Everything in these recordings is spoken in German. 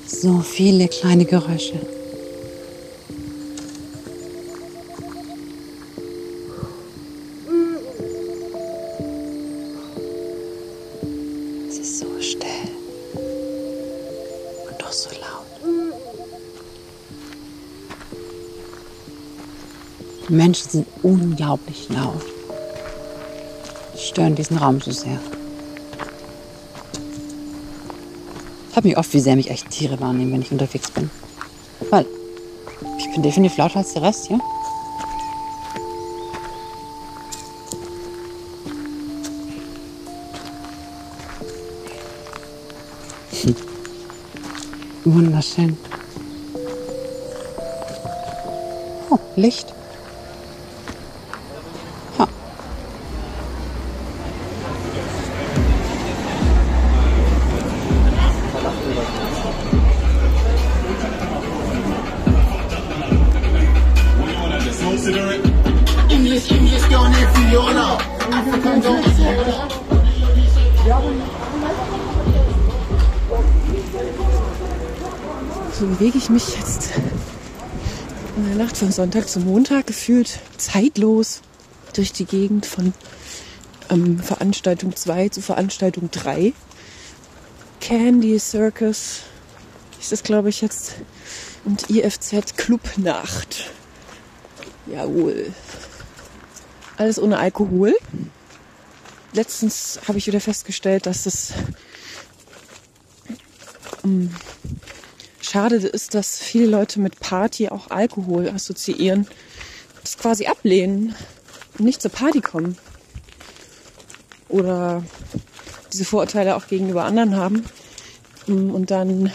So viele kleine Geräusche. Es ist so still und doch so laut. Die Menschen sind unglaublich laut. Die stören diesen Raum so sehr. Ich habe mich oft, wie sehr mich echt Tiere wahrnehmen, wenn ich unterwegs bin. Weil ich bin definitiv lauter als der Rest, ja? Wunderschön. Oh, Licht. Ha. So bewege ich mich jetzt in der Nacht von Sonntag zu Montag gefühlt zeitlos durch die Gegend von Veranstaltung 2 zu Veranstaltung 3. Candy Circus ist das, glaube ich, jetzt. Und IFZ Clubnacht. Jawohl. Alles ohne Alkohol. Letztens habe ich wieder festgestellt, dass es schade ist, dass viele Leute mit Party auch Alkohol assoziieren, das quasi ablehnen und nicht zur Party kommen. Oder diese Vorurteile auch gegenüber anderen haben und dann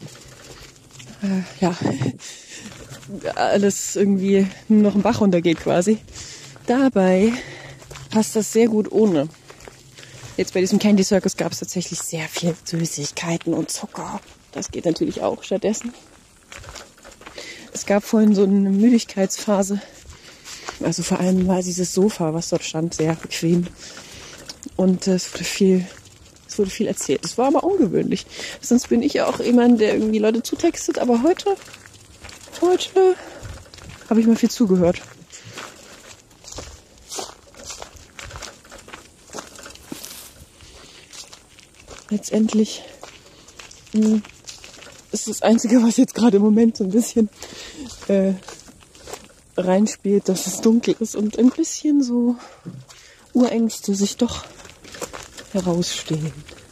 alles irgendwie nur noch im Bach runtergeht quasi. Dabei passt das sehr gut ohne. Jetzt bei diesem Candy Circus gab es tatsächlich sehr viel Süßigkeiten und Zucker. Das geht natürlich auch stattdessen. Es gab vorhin so eine Müdigkeitsphase. Also vor allem war dieses Sofa, was dort stand, sehr bequem. Und es wurde viel erzählt. Es war aber ungewöhnlich. Sonst bin ich ja auch jemand, der irgendwie Leute zutextet. Aber heute habe ich mal viel zugehört. Letztendlich ist das Einzige, was jetzt gerade im Moment so ein bisschen reinspielt, dass es dunkel ist und ein bisschen so Urängste sich doch herausstehen.